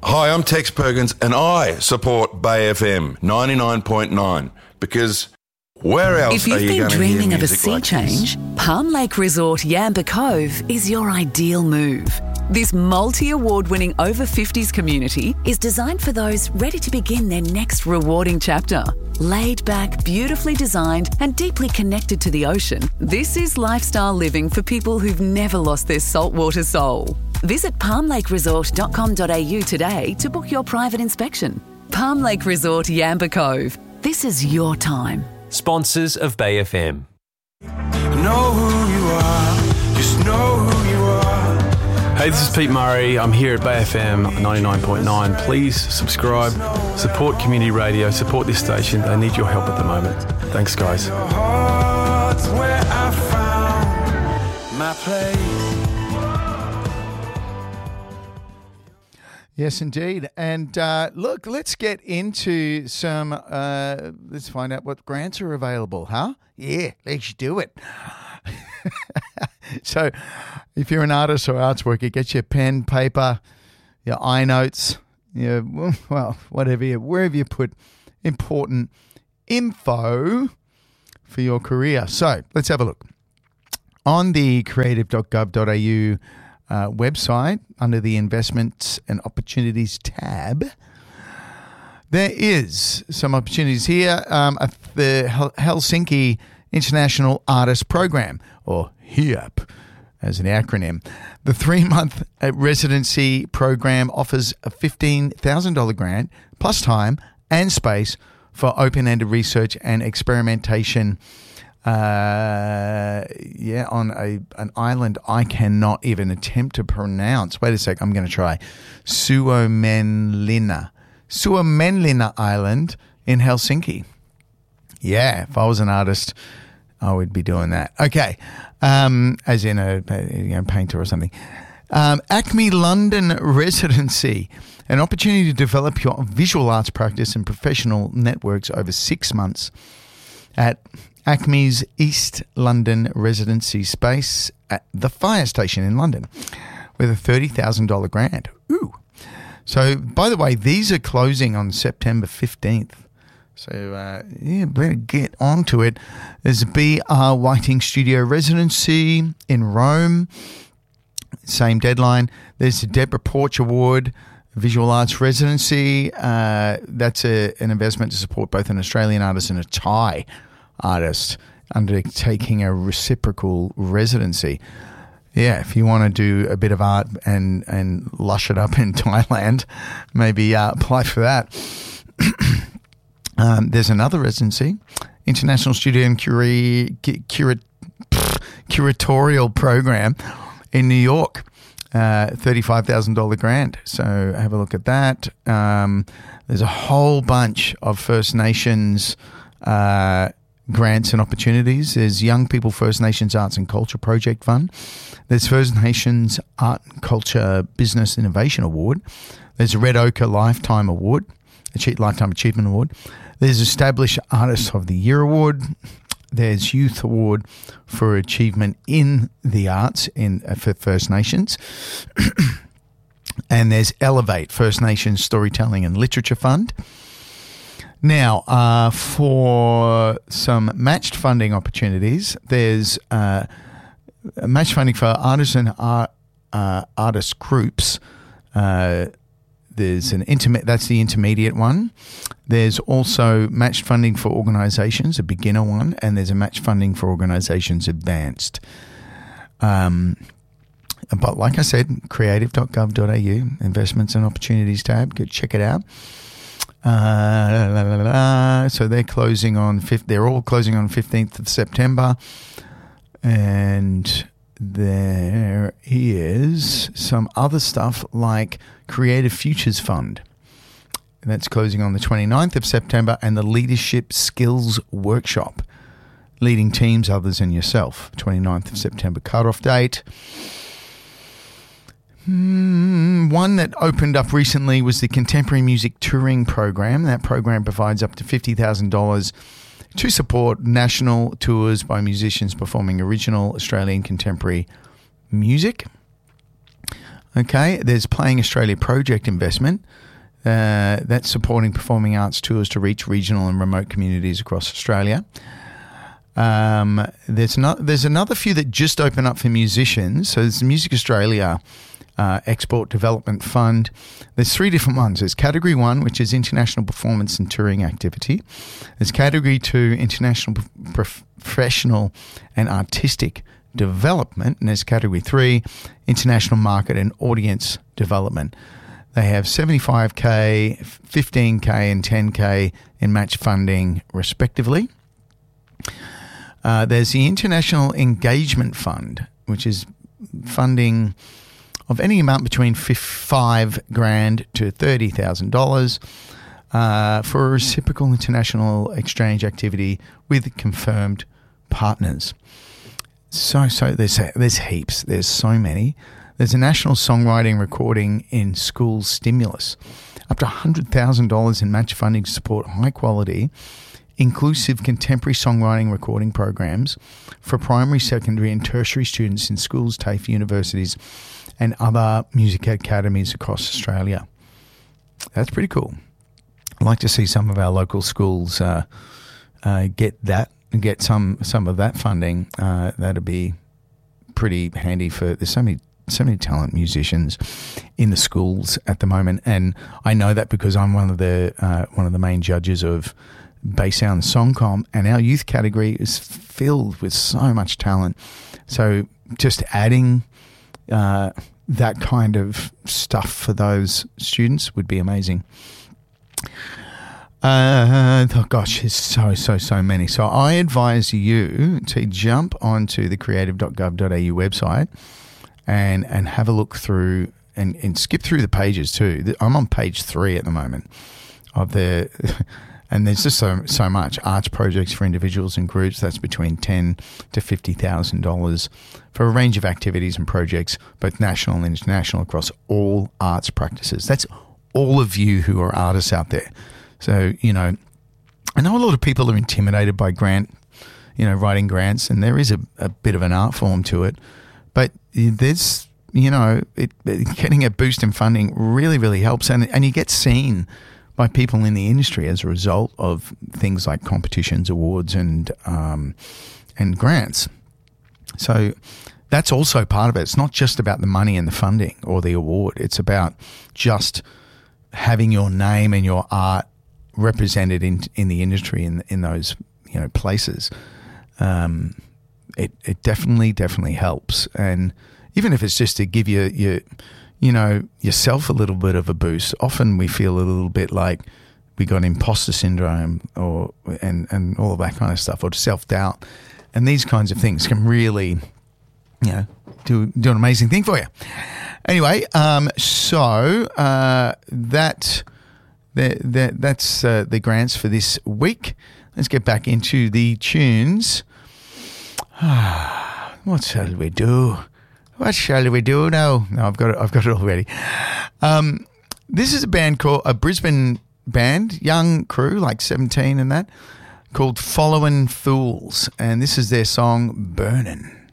Hi, I'm Tex Perkins and I support Bay FM 99.9 because where else If you've are you been going to hear dreaming of a music sea like change, Palm Lake Resort Yamba Cove is your ideal move. This multi-award-winning over-50s community is designed for those ready to begin their next rewarding chapter. Laid back, beautifully designed and deeply connected to the ocean, this is lifestyle living for people who've never lost their saltwater soul. Visit palmlakeresort.com.au today to book your private inspection. Palm Lake Resort Yamba Cove. This is your time. Sponsors of Bay FM. Know who you are, just know who you are. Hey, this is Pete Murray. I'm here at Bay FM 99.9. Please subscribe, support community radio, support this station. They need your help at the moment. Thanks, guys. Your heart's where I found my place. Yes, indeed. And look, let's get into some, let's find out what grants are available, huh? Yeah, let's do it. So if you're an artist or arts worker, get your pen, paper, your iNotes, wherever you put important info for your career. So let's have a look. On the creative.gov.au website, under the Investments and Opportunities tab, there is some opportunities here. The Helsinki International Artist Program, or HIAP as an acronym. The 3-month residency program offers a $15,000 grant plus time and space for open-ended research and experimentation on an island I cannot even attempt to pronounce. Wait a sec, I'm going to try. Suomenlinna Island in Helsinki. Yeah, if I was an artist, I would be doing that. Okay, as in a painter or something. Acme London Residency, an opportunity to develop your visual arts practice and professional networks over 6 months at Acme's East London residency space at the fire station in London with a $30,000 grant. Ooh. So, by the way, these are closing on September 15th. So, better get on to it. There's a B.R. Whiting Studio Residency in Rome. Same deadline. There's the Deborah Porch Award Visual Arts Residency. That's an investment to support both an Australian artist and a Thai artist undertaking a reciprocal residency. Yeah, if you want to do a bit of art and lush it up in Thailand, maybe apply for that. There's another residency, International Studio and Curatorial Program in New York, $35,000 grant. So have a look at that. There's a whole bunch of First Nations grants and opportunities. There's Young People First Nations Arts and Culture Project Fund. There's First Nations Art and Culture Business Innovation Award. There's a Red Ochre Lifetime Award, Lifetime Achievement Award. There's Established Artist of the Year Award. There's Youth Award for Achievement in the Arts for First Nations. And there's Elevate, First Nations Storytelling and Literature Fund. Now, for some matched funding opportunities, there's matched funding for artists and artist groups. There's that's the intermediate one. There's also matched funding for organisations, a beginner one, and there's a matched funding for organisations advanced. But like I said, creative.gov.au, investments and opportunities tab, go check it out. So they're closing on they're all closing on 15th of September, and there is some other stuff like Creative Futures Fund. That's closing on the 29th of September, and the Leadership Skills Workshop, Leading Teams, Others and Yourself, 29th of September cutoff date. One that opened up recently was the Contemporary Music Touring Program. That program provides up to $50,000 to support national tours by musicians performing original Australian contemporary music. Okay, there's Playing Australia project investment. That's supporting performing arts tours to reach regional and remote communities across Australia. There's another few that just open up for musicians. So there's the Music Australia Export Development Fund. There's 3 different ones. There's Category 1, which is international performance and touring activity. There's Category 2, international professional and artistic development. And there's Category 3, international market and audience development. They have $75K, $15K and $10K in match funding respectively. There's the International Engagement Fund, which is funding of any amount between $5,000 to $30,000 for a reciprocal international exchange activity with confirmed partners. So there's heaps. There's so many. There's a National Songwriting Recording in Schools Stimulus, up to $100,000 in match funding to support high-quality, inclusive contemporary songwriting recording programs for primary, secondary and tertiary students in schools, TAFE universities and other music academies across Australia. That's pretty cool. I'd like to see some of our local schools get some of that funding. That'd be pretty handy there's so many talented musicians in the schools at the moment, and I know that because I'm one of the main judges of Baysound Songcom, and our youth category is filled with so much talent. So just adding that kind of stuff for those students would be amazing. Oh gosh, there's so many. So I advise you to jump onto the creative.gov.au website and have a look through and skip through the pages too. I'm on page 3 at the moment of the, and there's just so much arts projects for individuals and groups. That's between $10,000 to $50,000 for a range of activities and projects, both national and international, across all arts practices. That's all of you who are artists out there. So, I know a lot of people are intimidated by writing grants, and there is a bit of an art form to it. But there's, getting a boost in funding really, really helps. And you get seen by people in the industry as a result of things like competitions, awards, and grants. So that's also part of it. It's not just about the money and the funding or the award. It's about just having your name and your art represented in the industry in those places. It definitely helps, and even if it's just to give yourself a little bit of a boost. Often we feel a little bit like we got imposter syndrome and all of that kind of stuff, or self-doubt, and these kinds of things can really do an amazing thing for you. Anyway, that's the grants for this week. Let's get back into the tunes. What shall we do? What shall we do now? No, I've got it already. This is a Brisbane band, young crew, like 17 and that, called Followin' Fools, and this is their song Burnin'.